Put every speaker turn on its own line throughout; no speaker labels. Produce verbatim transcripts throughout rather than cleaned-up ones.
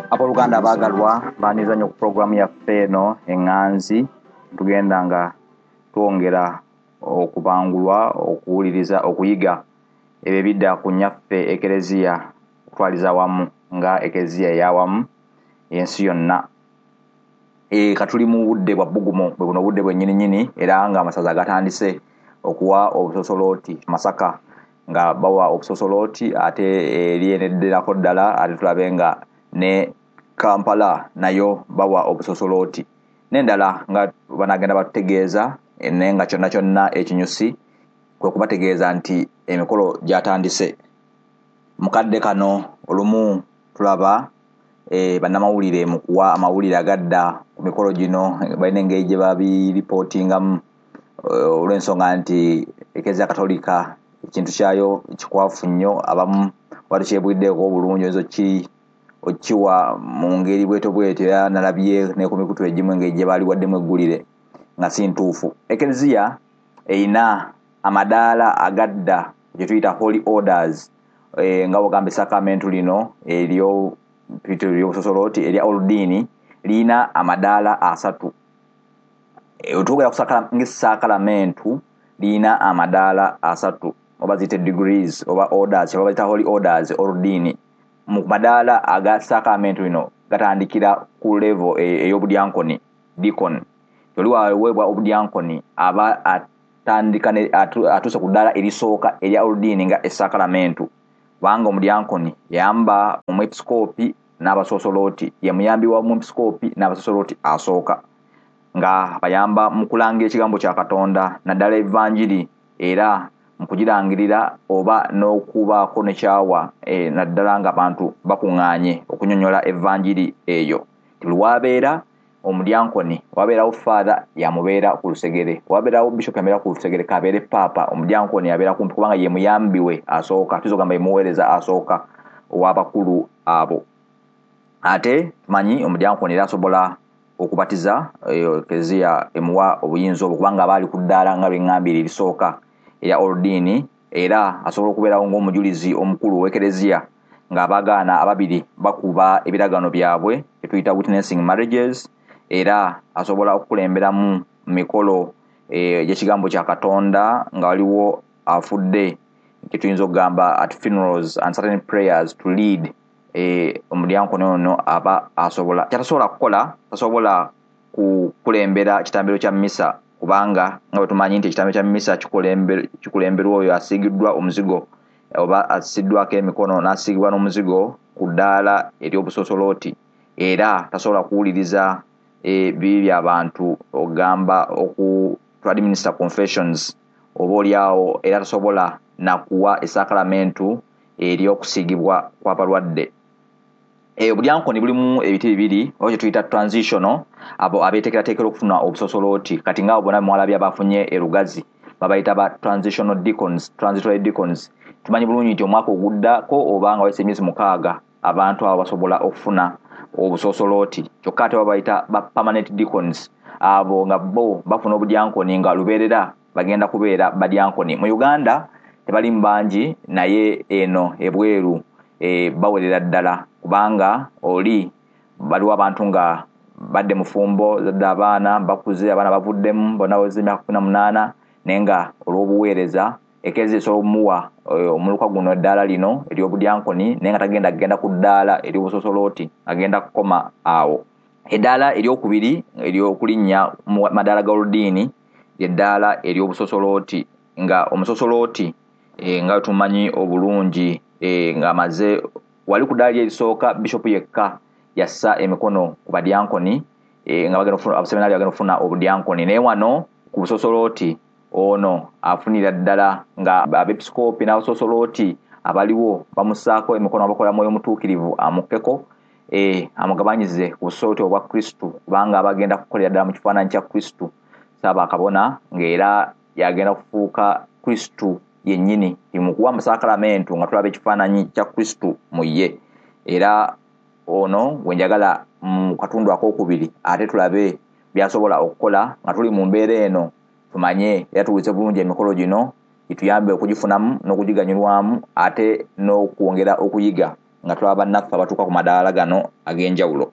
Abooluganda abaagalwa baaniza nnyo ku pulogulaamu yaffe eno eŋŋanzi tugenda nga twongera okubangulwa okuwuliriza okuyiga ebyo ebidda ku nnyaffe ekereziya okutwaliza wamu nga ekereziya ey'awamu ensi yonna. E, katuli mu budde bwa bbugumu bwe buno obudde bwennyininyini era nga amasaza gatandise okuwa obusosolooti Masaka nga bawa obusosolooti ate eri enedderako ddala ate tulabe nga ne Kampala nayo bawa obusosolooti n'endala nga banagenda batutegeeza naye nga kyonna kyonna ekinyusi kwe kubategeeza nti emikolo gyatandise. Mukadde kano olumu tulaba e, bannamawulire mu kuwa amawulire agadda ku mikolo gino balina engeri gye babiripootingamu olw'ensonga nti ekereziya katolika ekintu kyayo kikwafu nnyo, abamu batukyebuliddeeko obulungi oyinza ki okiwa mu ngeri bweto bweto era nalabye ne ku mikutu egimu engeri gye baali waddemu eggulire nga si ntuufu. Ekereziya eyina amadaala agadda gye tuyita holy orders e, nga bwogamba esakamentu lino eryo ery'obusosolooti erya oludiini liyina amadaala asatu. E, twogera ku ng'essakalamentu liyina amadaala asatu oba ziyite degrees oba orders oba bazita holy orders oludiini. Mu madaala aga ssakalamentu lino gatandikira ku level ey'obudyankoni deacon. Toli waweebwa obudyankoni aba atandika atuuse ku ddaala erisooka erya oludiini nga essakalamentu, kubanga omudyankoni yamba omwepisikoopi n'abasosolooti, ye muyambi wa mwepisikoopi n'abasosolooti asooka, nga bayamba mu kulangira ekigambo kya Katonda naddala evanjiri era mu kugirangirira oba n'okubaako nekyawa e, naddala nga abantu bakuŋŋaanye okunyonnyola evanjiri eyo. Tiwabeera omudyankoni wabeerawo faatha yamubeera ku lusegere, wabeerawo bishop yamubeera ku lusegere kabeere paapa, omudyankoni yabeera kumpi kubanga ye muyambi we asooka, tuyinza ogamba ye muweereza asooka ow'abakulu abo. Ate tumanyi omudyankoni era asobola okubatiza ekereziya emuwa obuyinza obwo kubanga abaali ku ddaala nga bwe ŋŋambire erisooka eya oludiini, era asobola okubeerawo ng'omujulizi omukulu w'ekereziya ng'abagaana ababiri bakuba ebiragano byabwe etuyita witnessing marriages, era asobola okukulemberamu mikolo egy'ekigambo kya Katonda nga waliwo afudde kyetuyinza okugamba at funerals and certain prayers to lead. E, omudyankoni ono aba asobola kyatasobola kukola, tasobola kukulembera kitambiro kya misa kubanga nga bwe tumanyi nti ekitambiro kya misa kikulemberwa oyo asiigiddwa omuzigo oba asiddwako emikono n'asiigibwa n'omuzigo ku ddaala ery'obusosolooti, era tasobola kuwuliriza e, bibi by'abantu ogamba oku to administer confessions oba oliawo, era tasobola nakuwa essakalamentu ery'okusiigibwa kw'abalwadde. E, obudyankoni bulimu ebiti bibiri oba kye tuyita transitional, abo abeetekerateekera okufuna obusosolooti. Kati nga abo bonna mwalabye abafunye erugazi babayita ba transitional deacons, transitory deacons. Tumanyi bulungi nti omwaka oguddako oba nga wayise emyezi mukaaga abantu abo basobola okufuna obusosolooti, kyokka ate babayita ba permanent deacons, abo nga bo bafuna obudyankoni nga lubeerera bagenda kubeera badyankoni. Mu Uganda tebali mu bangi naye eno ebweru e, bawerera ddala kubanga oli baliwo abantu nga badde mufumbo zadde abaana bakuze, abaana bavuddemu bonna baweze emyaka kumi na munaana, naye nga olw'obuweereza ekereziya esobola omuwa omuluka guno eddaala lino ery'obudyankoni naye nga tagenda kugenda ku ddaala ery'obusosolooti, agenda kukoma awo. Eddaala eryokubiri ery'okulinnya mu madaala g'oludiini ly'eddaala ery'obusosolooti, nga omusosolooti e, nga tumanyi obulungi e, ng'amaze wali ku ddaala erisooka bishopu yekka yassa emikono ku badyankoni e, nga bagenda okufuna abaseminaali bagenda okufuna obudyankoni, naye wano ku busosolooti ono afunira ddala nga abepisikoopi n'abasosolooti abaliwo bamussaako emikono abakola mwoyo omutuukirivu amukkeko e, amugabanyize ku busosolooti obwa Kristu kubanga abagenda kukolera ddala mu kifaananyi kya Kristu Ssaabakabona, ng'era yagenda kufuuka Kristu yennyini mu kuwa amasakalamentu nga tulaba ekifaananyi kya Kristu mu ye. Era ono wenjagala mu katundu akokubiri ate tulabe byasobola okukola nga tuli mu mbeera eno, tumanye era tuwulise bulungi emikolo gino ituyambe okugifunamu n'okugiganyulwamu ate n'okwongera okuyiga nga tulaba bannaffe abatuuka ku madaala gano ag'enjawulo.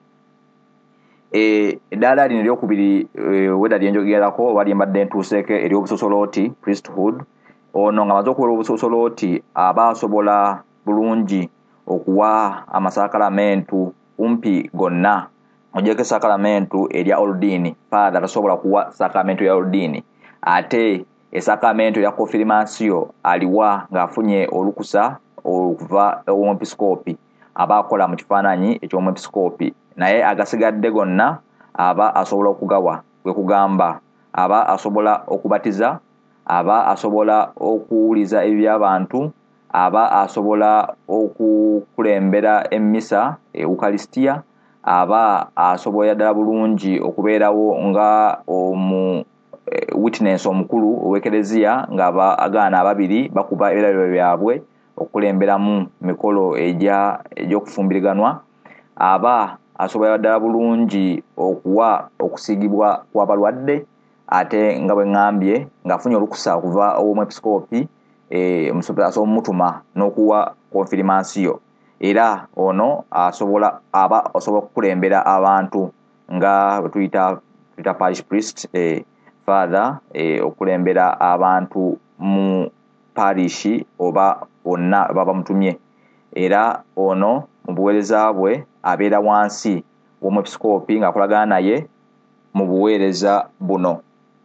E, eddaala lino eryokubiri e, weda lyenjogerako oba lyembadde ntuuseeko ery'obusosolooti priesthood. Ono nga amaze okukola obusosolooti aba asobola bulungi okuwa amasakalamentu kumpi gonna. Ojeko sakalamentu erya oldiini, father tasobola kuwa sakalamentu ya oldiini, ate esakalamentu ya confirmation aliwa ng'afunye olukusa okuva ew'omwepisikoopi, aba akola mu kifaananyi eky'omwepisikoopi, naye agasigadde gonna aba asobola okugawa, kwe kugamba aba asobola okubatiza, aba asobola okuwuliza eby'abantu, aba asobola okukulembera emmisa eukalisitiya, aba asobola ddala bulungi okubeerawo nga omu witness omukulu ow'ekereziya ng'aba agaana ababiri bakuba ebiragiro byabwe okulemberamu mikolo ejya egy'okufumbiriganwa. Aba asobola ddala bulungi okuwa okusiigibwa kw'abalwadde, ate nga bwe ŋŋambye ng'afunye olukusa okuva ow'omwepisikoopi e, asobola omutuma n'okuwa confirmation. Era ono asobola aba asobola okukulembera abantu nga bwe tuyita tuyita parish priest, e, father e, okulembera abantu mu parishi oba bonna baba mutumye. Era ono mu buweereza bwe abeera wansi w'omwepisikoopi ng'akolagana naye mu buweereza buno.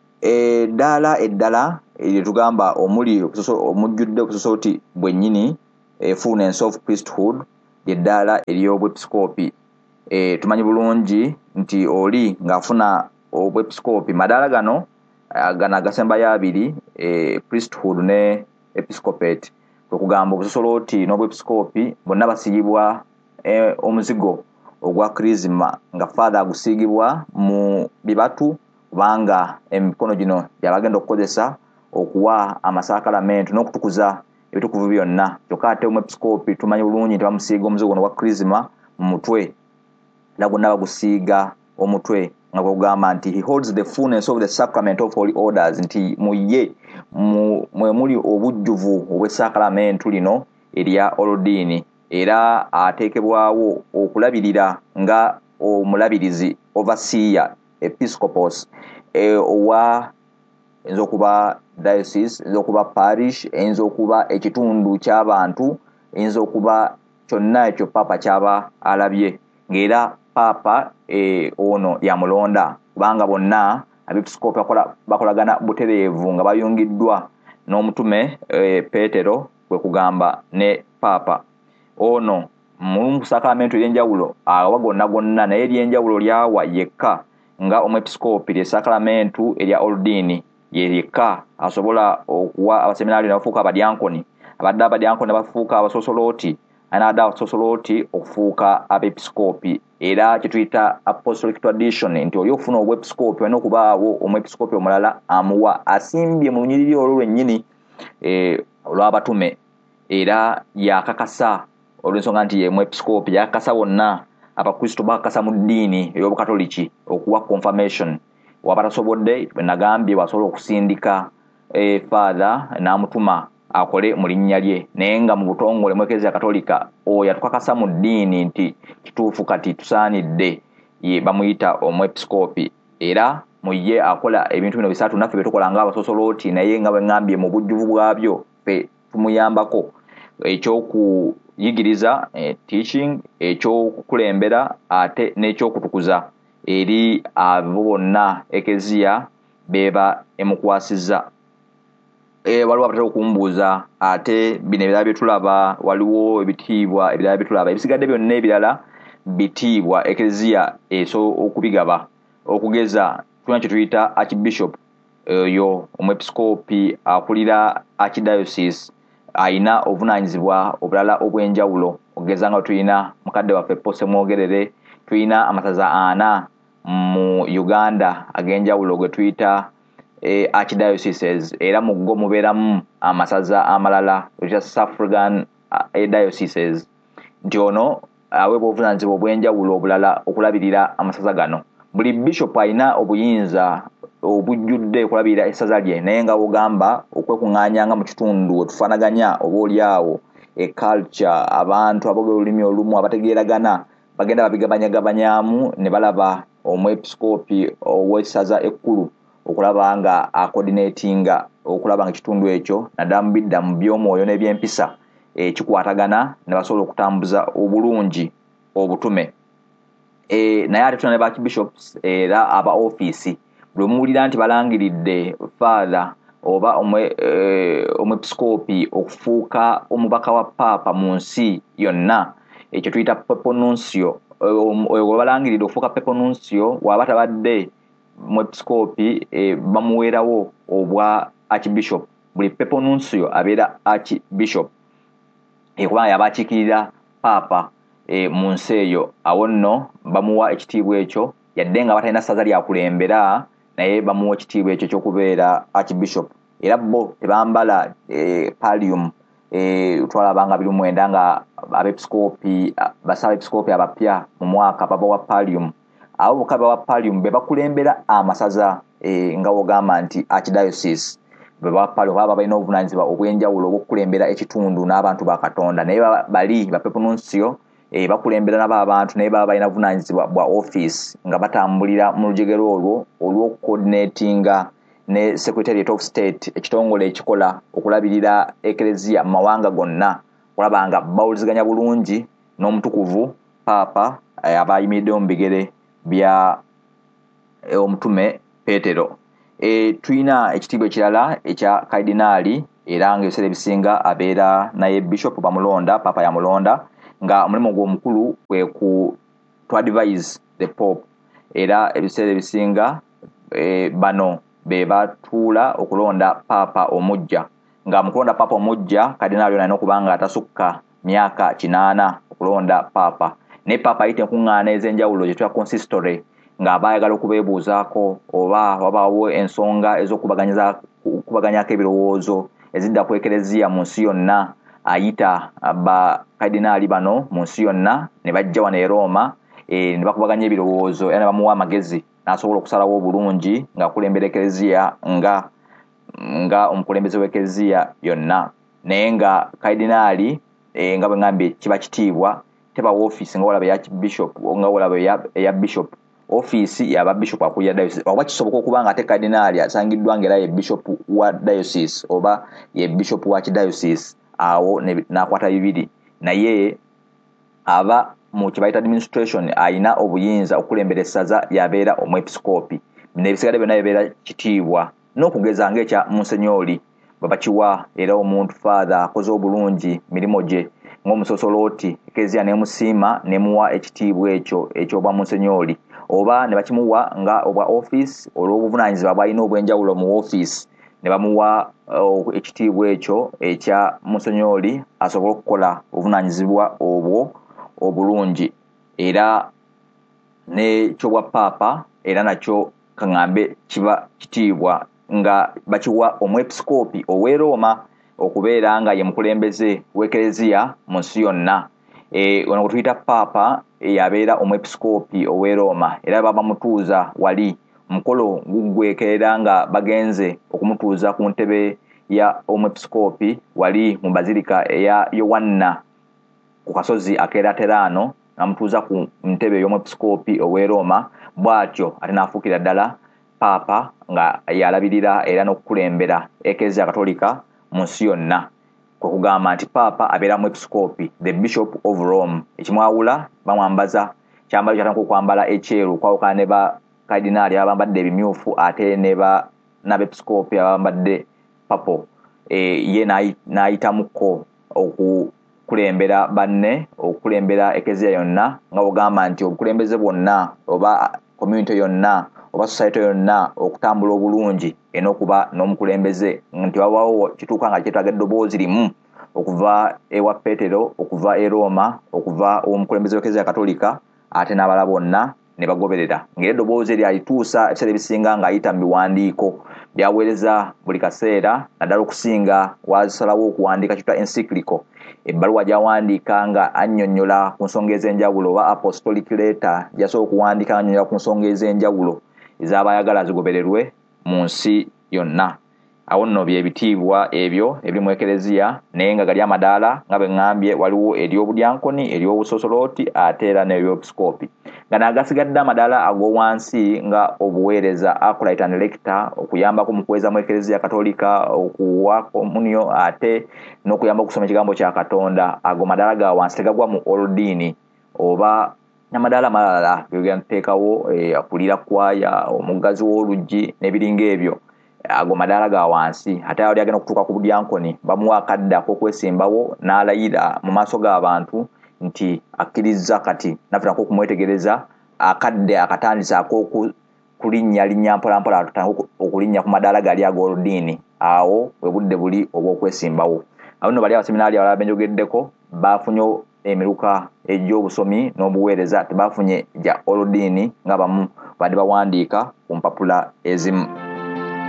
Eddaala eddala eryo tugamba omuli omujjudde obusosolooti bwennyini, e, fullness of priesthood, eddaala ery'obwepisikoopi. E, tumanyi bulungi nti oli ng'afuna obwepisikoopi madaala gano gano agasembayo abiri, e, priesthood ne episcopate, okugamba obusosolooti n'obwepisikoopi bonna basiigibwa e, omuzigo ogwa kirizima nga father agusiigibwa mu bibatu kubanga emikono gino gyabagenda okukozesa okuwa amasakalamentu n'okutukuza ebitukuvu byonna. Kyokka ate omwepisikoopi tumanyi bulungi nti bamusiiga omuzigo gwa kirizima mu mutwe, era gwonna bagusiiga omutwe nga kugamba nti he holds the fullness of the sacrament of holy orders, nti mu ye mwe muli obujjuvu obw'essakalamentu lino erya oldiini, era ateekebwawo okulabirira nga omulabirizi overseer episcopos e, owa eyinza okuba diocese, eyinza okuba parish, eyinza okuba ekitundu ky'abantu, eyinza okuba kyonna ekyo papa kyaba alabye, ng'era papa e, ono yamulonda kubanga bonna abepisikoopi bakolagana butereevu nga bayungiddwa n'omutume e, Peetero kwe kugamba ne papa. Ono mu sakalamentu ery'enjawulo awa gonna gonna, naye ery'enjawulo lyawa yekka nga omwepisikoopi lye sakalamentu erya oldiini ye lyekka asobola okuwa abaseminaali ne bafuuka abadyankoni, abadde abadyankoni ne bafuuka abasosolooti, anadde abasosolooti okufuuka abepisikoopi. Era kye tuyita apostolic tradition nti oli okufuna obwepisikoopi olina okubaawo omwepisikoopi omulala amuwa asimbye mu lunyiriri olwo lwennyini e, olw'abatume, era yakakasa olw'ensonga nti ye mwepisikoopi yakakasa bonna abakristo bakakasa mu ddiini ey'obukatoliki okuwa confirmation. Wabatasobodde bwe nagambye basobola okusindika e, father n'amutuma akole mu linnya lye, naye nga mu butongole mu Eklezia Katolika oyo yatukakasa mu ddiini nti kituufu kati tusaanidde ye bamuyita omwepisikoopi, era mu ye akola ebintu bino bisatu naffe bye tukola ng'abasosolooti, naye nga bwe ŋŋambye mu bujjuvu bwabyo ffe tumuyambako ekyokuyigiriza e, teaching, ekyokukulembera ate n'ekyokutukuza eri abo bonna Eklezia beba emukwasizza. E, waliwo abatera okumbuuza ate bino ebirala bye tulaba, waliwo ebitiibwa ebirala bye tulaba, ebisigadde byonna ebirala bitiibwa Eklezia eso okubigaba, okugeza tulina kye tuyita archbishop, oyo omwepisikoopi akulira archdiocese ayina obuvunaanyizibwa obulala obw'enjawulo, okugeza nga tulina mukadde waffe Pose Mwogerere, tulina amasaza ana mu Uganda ag'enjawulo ge tuyita e, archdioceses, era mu go mubeeramu amasaza amalala tuyita suffragan e, dioceses, nti ono aweebwa obuvunaanyizibwa obw'enjawulo obulala okulabirira amasaza gano. Buli bishop alina obuyinza obujjudde okulabirira essaza lye, naye nga bw'ogamba okwekuŋŋaanyanga mu kitundu we tufaanaganya oba oli awo e culture abantu abogera olulimi olumu abategeeragana bagenda babigabanyagabanyamu ne balaba omwepiskopi ow'essaza ekkulu okulaba nga acoordinatinga okulaba nga kitundu ekyo naddala mu bidda mu by'omwoyo n'ebyempisa ekikwatagana ne basobola okutambuza obulungi obutume. E, naye ate tuna ne bakibishops era aba office bwe muwulira nti balangiridde father oba omwe e, omwepiskopi okufuuka omubaka wa paapa mu nsi yonna ekyo tuyita papal nuncio oyo balangiridde okufuuka papal nuncio waba tabadde mwepiskopi e, bamuweerawo obwa archbishop. Buli papal nuncio abeera archbishop e, kubanga yaba akiikirira paapa e, mu nsi eyo. Awo nno bamuwa ekitiibwa ekyo yadde nga batalina ssaza lyakulembera naye bamuwa ekitiibwa ekyo ky'okubeera archbishop. Era bo tebambala e, pallium e, twalaba nga biri mwenda nga abepiskopi basaba episkopi abapya mu mwaka babawa pallium. Abo bokka bawa pallium be bakulembera amasaza e, nga wogamba nti archdiocese be bawa pallium baba balina obuvunaanyizibwa obw'enjawulo obw'okukulembera ekitundu n'abantu ba Katonda. Naye bali ba papal nuncio e, bakulembera nabo abantu naye baba balina buvunaanyizibwa bwa office nga batambulira mu lujegero olwo olw'okucoordinatinga ne Secretariat of State ekitongole ekikola okulabirira eklezia mu mawanga gonna okulaba nga bawuliziganya bulungi n'omutukuvu paapa e, abayimiriddewo mu bigere bya e, omutume Peetero. E, tulina ekitiibwa ekirala ekya kardinaali era ng'ebiseera ebisinga abeera naye bishop bamulonda paapa yamulonda nga omulimu gw'omukulu kwe ku to advise the pope era ebiseera ebisinga e, bano be batuula okulonda paapa omujja nga mu kulonda paapa omujja kardinaali alina okuba nga atasukka myaka kinaana okulonda paapa. Naye paapa ayita enkuŋŋaana ez'enjawulo gye tuya consistory ng'aba ayagala okubeebuuzaako oba wabaawo ensonga ez'okubaganyako ebirowoozo ezidda ku eklezia mu nsi yonna. Ayita ba kardinaali bano mu nsi yonna ne bajja wano e Roma e, ne bakubaganya ebirowoozo era ne bamuwa amagezi n'asobola okusalawo obulungi ng'akulembera eklezia nga nga omukulembeze w'eklezia yonna. Naye nga kardinaali e, nga bwe ngambye kiba kitiibwa teba office nga walaba ya bishop nga walaba ya, ya bishop office yaba bishop akulira diocese oba kisoboka okuba nga ate kardinaali asangiddwa ng'era ye bishop wa diocese oba ye bishop wa kidiocese awo n'akwata bibiri naye aba mu kibayita administration ayina obuyinza okulembera essaza yabeera omwepiskopi n'ebisigade byonna bibeera kitiibwa n'okugeza ng'ekya monsenyori bwe bakiwa era omuntu father akoze obulungi mirimu gye ng'omusosolooti eklezia n'emusiima n'emuwa ekitiibwa ekyo ekyobwa monsenyori oba ne bakimuwa nga obwa office olw'obuvunaanyizibwa bw'alina obw'enjawulo mu office ne bamuwa uh, ekitiibwa ekyo ekya monsenyori asobole okukola obuvunaanyizibwa obwo obulungi. Era n'ekyobwa paapa era nakyo kaŋŋambe kiba kitiibwa nga bakiwa omwepiskopi ow'e Roma okubeera nga ye mukulembeze w'eklezia mu nsi yonna. E, ono tuyita paapa yabeera omwepiskopi ow'e Roma era baba mutuuza wali mukolo gugwekerera nga bagenze okumutuuza ku ntebe ya omwepiskopi wali mu bazilika eya Yowanna ku kasozi ak'Elaterano amutuuza ku ntebe y'omwepiskopi ow'e Roma. Bw'atyo ate n'afuukira ddala paapa nga yalabirira era n'okukulembera eklezia katolika mu nsi yonna. Kwe kugamba nti paapa abeera mwepiskopi the bishop of Rome. Ekimwawula bamwambaza kyambalo kyatandika okwambala ekyeru kwawukana ne ba kardinaali abambadde ebimyufu ate ne ba n'abepiskopi abambadde papo. E, ye n'ayitamuko okukulembera banne okukulembera eklezia yonna nga ogamba nti obukulembeze bwonna oba community yonna oba society yonna okutambula obulungi ena okuba n'omukulembeze nti wabaawo kituuka nga kyetaaga eddoboozi limu okuva ewa Peetero okuva e Roma okuva omukulembeze w'eklezia katolika ate n'abala bonna ne bagoberera ng'era eddoboozi lyalituusa ebiseera ebisinga ng'ayita mu biwandiiko byaweereza buli kaseera naddala okusinga wasalawo okuwandiika kitwa encyclical ebbaluwa gy'awandiika nga annyonnyola ku nsonga ez'enjawulo oba apostolic letter gy'asobola okuwandiika annyonnyola ku nsonga ez'enjawulo ez'abayagala zigobererwe mu nsi yonna. awo nno byebitiibwa ebyo ebiri mu ekereziya naye nga gali amadaala nga bwe ŋŋambye waliwo ery'obudyankoni ery'obusosolooti ate era n'ebyopisikopi gano agasigadde amadaala ag'owansi nga obuweereza acolyte and lector okuyambako mu kuweeza mu ekereziya katolika okuwa komunyo ate n'okuyamba okusoma ekigambo kya katonda ago madaala ga wansi tegagwa mu oludiini oba n'amadaala malala byogera ntuteekawo e, akulira kwaya omuggazi w'oluggi n'ebiringa ebyo ago madaala ga wansi ate ali agenda okutuuka ku budyankoni bamuwa akadde ak'okwesimbawo n'alayira mu maaso g'abantu nti akkiriza kati naffe nako okumwetegereza akadde akatandisa ak'okulinnyalinnya mpolampola tutandika okulinnya ku madaala gali ag'oludiini awo bwe budde buli obw'okwesimbawo awo nno bali abaseminaali abalala benjogeddeko baafunye emiruka egy'obusomi n'obuweereza tebafunye gya oludiini nga bamu badde bawandiika ku mpapula ezimu.